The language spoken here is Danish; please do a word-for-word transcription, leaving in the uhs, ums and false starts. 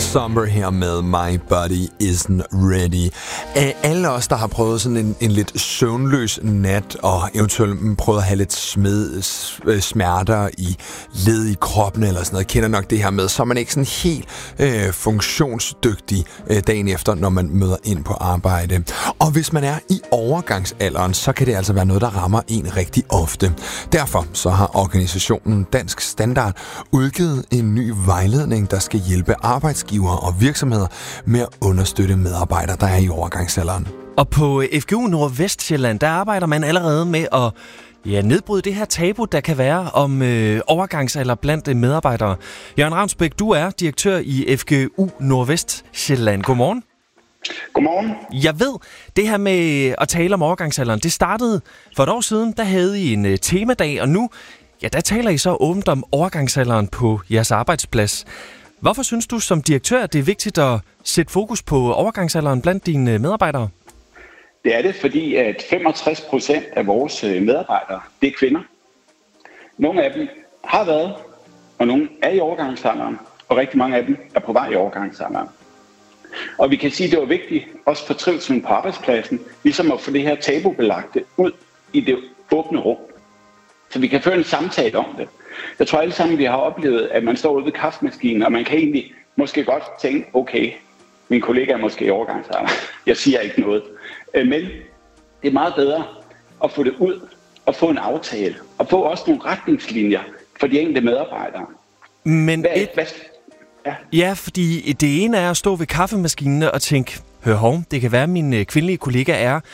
Somber her med My Body Isn't Ready. Alle os, der har prøvet sådan en, en lidt søvnløs nat, og eventuelt prøvet at have lidt smed, smerter i led i kroppen eller sådan noget, kender nok det her med, så er man ikke sådan helt øh, funktionsdygtig øh, dagen efter, når man møder ind på arbejde. Og hvis man er i overgangsalderen, så kan det altså være noget, der rammer en rigtig ofte. Derfor så har organisationen Dansk Standard udgivet en ny vejledning, der skal hjælpe arbejdsgivere og virksomheder med at understøtte medarbejdere, der er i overgangsalderen. Og på F G U Nordvestsjælland, der arbejder man allerede med at ja, nedbryde det her tabu, der kan være om øh, overgangsalder blandt øh, medarbejdere. Jørgen Ravnsbæk, du er direktør i F G U Nordvestsjælland. Godmorgen. Godmorgen. Jeg ved, det her med at tale om overgangsalderen, det startede for et år siden. Der havde I en øh, temadag, og nu ja, der taler I så åbent om overgangsalderen på jeres arbejdsplads. Hvorfor synes du som direktør, at det er vigtigt at sætte fokus på overgangsalderen blandt dine medarbejdere? Det er det, fordi at femogtres procent af vores medarbejdere, det er kvinder. Nogle af dem har været, og nogle er i overgangsalderen, og rigtig mange af dem er på vej i overgangsalderen. Og vi kan sige, at det var vigtigt, også for trivselen på arbejdspladsen, ligesom at få det her tabubelagte ud i det åbne rum. Så vi kan føre en samtale om det. Jeg tror alle sammen, vi har oplevet, at man står ude ved kaffemaskinen, og man kan egentlig måske godt tænke, okay, min kollega er måske i overgangsalder. Jeg siger ikke noget. Men det er meget bedre at få det ud og få en aftale. Og få også nogle retningslinjer for de enkelte medarbejdere. Men hvad, et... hvad, ja. ja, fordi det ene er at stå ved kaffemaskinen og tænke, hør hov, det kan være, at min kvindelige kollega er